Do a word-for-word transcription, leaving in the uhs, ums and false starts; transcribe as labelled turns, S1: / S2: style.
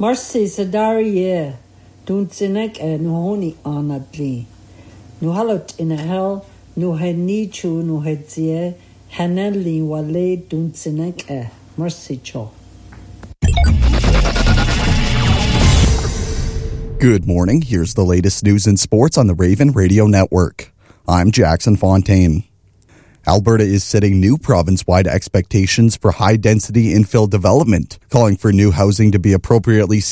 S1: Marcy Sadarie, don't sinek e nuhoni anadli. Nuhalot in a hell, nu had nichu, nu had zie, hanelli wale don't sinek e. Mercy cho.
S2: Good morning. Here's the latest news and sports on the Raven Radio Network. I'm Jackson Fontaine. Alberta is setting new province-wide expectations for high-density infill development, calling for new housing to be appropriately